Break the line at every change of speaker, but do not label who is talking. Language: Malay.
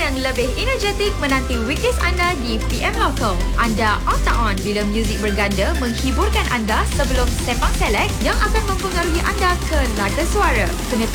yang lebih energetik menanti weekdays anda di PM Local. Anda on tak on bila muzik berganda menghiburkan anda sebelum Sembang Select yang akan mempengaruhi anda ke laga suara. Kena